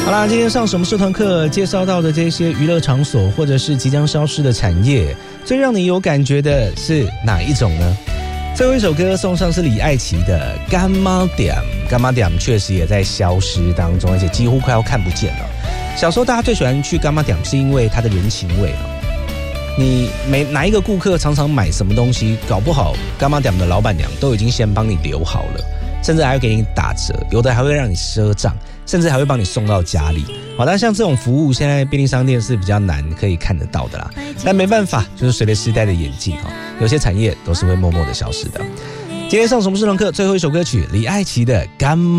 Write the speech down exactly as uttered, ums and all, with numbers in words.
好啦，今天上什么社团课介绍到的这些娱乐场所或者是即将消失的产业，最让你有感觉的是哪一种呢？最后一首歌送上是李艾琪的《干妈店》，干妈店确实也在消失当中，而且几乎快要看不见了。小时候大家最喜欢去干妈店，是因为它的人情味。你每哪一个顾客常常买什么东西，搞不好干妈店的老板娘都已经先帮你留好了，甚至还会给你打折，有的还会让你赊账，甚至还会帮你送到家里。好，但像这种服务，现在便利商店是比较难可以看得到的啦。但没办法，就是随着时代的演进，有些产业都是会默默的消失的。今天上什么社团课最后一首歌曲，李艾琪的《干妈》。